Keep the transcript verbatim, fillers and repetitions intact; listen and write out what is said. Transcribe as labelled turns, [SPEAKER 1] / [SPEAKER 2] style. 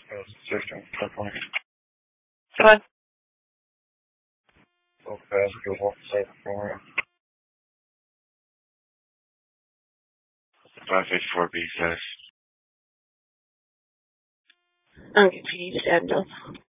[SPEAKER 1] Uh, sixteen, ten twenty.
[SPEAKER 2] Fine.
[SPEAKER 1] So fast, go walk the floor.
[SPEAKER 3] five fifty-four B says.
[SPEAKER 2] I'm confused, Admiral.